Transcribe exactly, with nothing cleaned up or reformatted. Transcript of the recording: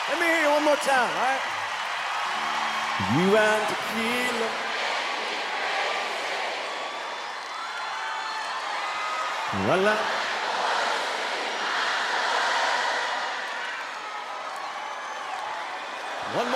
Let me hear you one more time, all right? You and tequila. Voila.